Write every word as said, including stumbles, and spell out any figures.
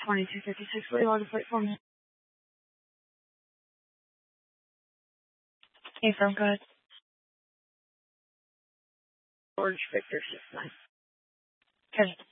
twenty-two fifty-six. What do you want to play for me? Hey, from good. George Victor six nine. Okay.